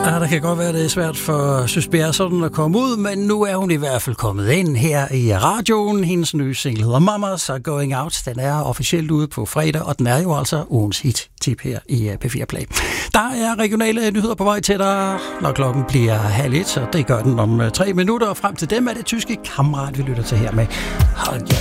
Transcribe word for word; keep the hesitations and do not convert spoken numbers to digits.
Ja, det kan godt være, det er svært for Søsbjerg sådan at komme ud, men nu er hun i hvert fald kommet ind her i radioen. Hendes nye single hedder Mamas Are Going Out. Den er officielt ude på fredag, og den er jo altså ugens hit-tip her i P fire Play. Der er regionale nyheder på vej til dig, når klokken bliver halv et, så det gør den om tre minutter. Og frem til dem er det tyske Kammerat, vi lytter til her med Hold